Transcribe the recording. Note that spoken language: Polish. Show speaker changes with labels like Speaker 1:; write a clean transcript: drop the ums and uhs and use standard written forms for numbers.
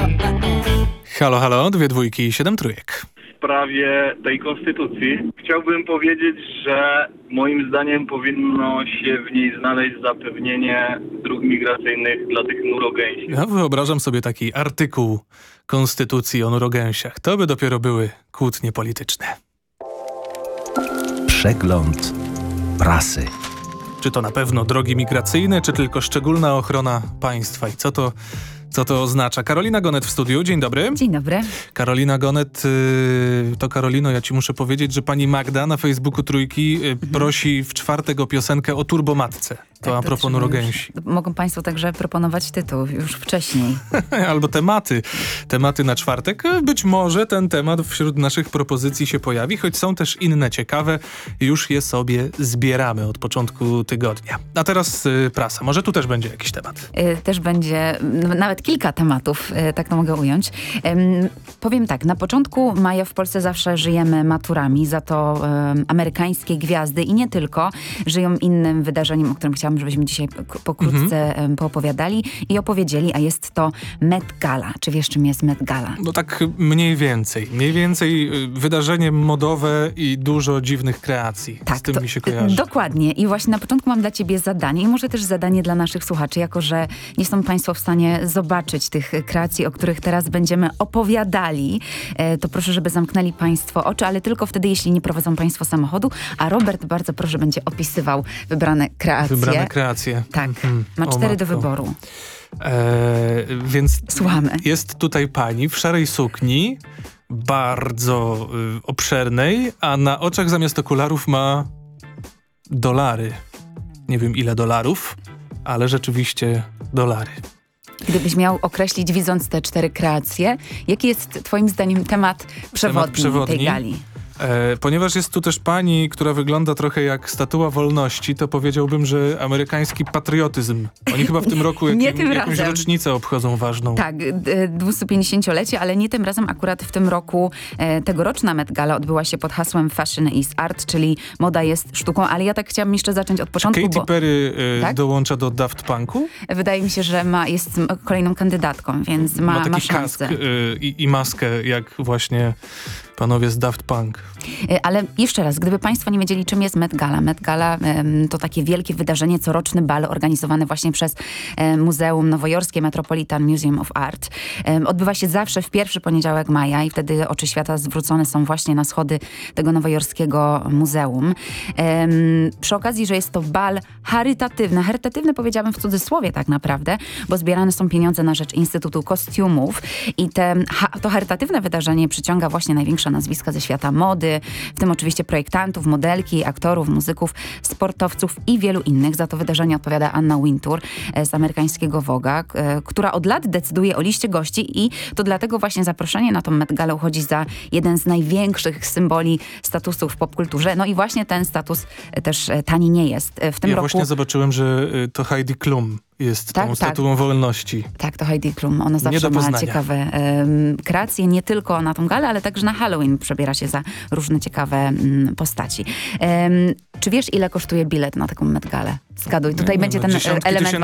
Speaker 1: Halo, halo, 2 dwójki i 7 trójek.
Speaker 2: W sprawie tej konstytucji chciałbym powiedzieć, że moim zdaniem powinno się w niej znaleźć zapewnienie dróg migracyjnnych dla tych nurogęsi.
Speaker 1: Ja wyobrażam sobie taki artykuł konstytucji o nurogęsiach. To by dopiero były kłótnie polityczne.
Speaker 3: Przegląd prasy.
Speaker 1: Czy to na pewno drogi migracyjne, czy tylko szczególna ochrona państwa? I co to oznacza? Karolina Gonet w studiu. Dzień dobry.
Speaker 4: Dzień dobry.
Speaker 1: Karolina Gonet, to Karolino, ja ci muszę powiedzieć, że pani Magda na Facebooku Trójki prosi w czwartek o piosenkę o turbomatce. To a propos nurogęsi.
Speaker 4: Mogą państwo także proponować tytuł już wcześniej.
Speaker 1: Albo tematy na czwartek. Być może ten temat wśród naszych propozycji się pojawi, choć są też inne ciekawe. Już je sobie zbieramy od początku tygodnia. A teraz prasa. Może tu też będzie jakiś temat.
Speaker 4: Też będzie nawet kilka tematów, tak to mogę ująć. Powiem tak, na początku maja w Polsce zawsze żyjemy maturami, za to amerykańskie gwiazdy i nie tylko żyją innym wydarzeniem, o którym chciałam, żebyśmy dzisiaj pokrótce poopowiadali i opowiedzieli, a jest to Met Gala. Czy wiesz, czym jest Met Gala?
Speaker 1: No tak mniej więcej. Mniej więcej wydarzenie modowe i dużo dziwnych kreacji.
Speaker 4: Tak,
Speaker 1: z tym mi się kojarzy.
Speaker 4: Dokładnie. I właśnie na początku mam dla ciebie zadanie i może też zadanie dla naszych słuchaczy, jako że nie są państwo w stanie zobaczyć tych kreacji, o których teraz będziemy opowiadali, to proszę, żeby zamknęli państwo oczy, ale tylko wtedy, jeśli nie prowadzą państwo samochodu, a Robert bardzo proszę będzie opisywał wybrane kreacje. Tak, ma 4 do wyboru.
Speaker 1: Więc
Speaker 4: słuchamy.
Speaker 1: Jest tutaj pani w szarej sukni, bardzo obszernej, a na oczach zamiast okularów ma dolary. Nie wiem ile dolarów, ale rzeczywiście dolary.
Speaker 4: Gdybyś miał określić, widząc te 4 kreacje, jaki jest twoim zdaniem temat przewodni tej gali?
Speaker 1: Ponieważ jest tu też pani, która wygląda trochę jak statua wolności, to powiedziałbym, że amerykański patriotyzm. Oni chyba w tym roku jakąś rocznicę obchodzą ważną.
Speaker 4: Tak, 250-lecie, ale nie tym razem. Akurat w tym roku tegoroczna Met Gala odbyła się pod hasłem Fashion is Art, czyli moda jest sztuką, ale ja tak chciałam jeszcze zacząć od początku.
Speaker 1: Katy Perry dołącza do Daft Punku?
Speaker 4: Wydaje mi się, że jest kolejną kandydatką, więc ma
Speaker 1: taki
Speaker 4: szansę.
Speaker 1: kask i maskę, jak właśnie panowie z Daft Punk.
Speaker 4: Ale jeszcze raz, gdyby państwo nie wiedzieli, czym jest Met Gala. Met Gala to takie wielkie wydarzenie, coroczny bal organizowany właśnie przez Muzeum Nowojorskie Metropolitan Museum of Art. Odbywa się zawsze w pierwszy poniedziałek maja i wtedy oczy świata zwrócone są właśnie na schody tego nowojorskiego muzeum. Przy okazji, że jest to bal charytatywny powiedziałabym w cudzysłowie tak naprawdę, bo zbierane są pieniądze na rzecz Instytutu Kostiumów i to charytatywne wydarzenie przyciąga właśnie największe nazwiska ze świata mody, w tym oczywiście projektantów, modelki, aktorów, muzyków, sportowców i wielu innych. Za to wydarzenie odpowiada Anna Wintour z amerykańskiego Vogue'a, która od lat decyduje o liście gości i to dlatego właśnie zaproszenie na tą Met Galę uchodzi za jeden z największych symboli statusu w popkulturze. No i właśnie ten status też tani nie jest. W tym roku
Speaker 1: właśnie zobaczyłem, że to Heidi Klum jest tą statuą wolności.
Speaker 4: Tak, to Heidi Klum. Ona zawsze ma ciekawe kreacje, nie tylko na tą galę, ale także na Halloween przebiera się za różne ciekawe postaci. Czy wiesz, ile kosztuje bilet na taką Met Galę? Zgaduj. Tutaj będzie ten element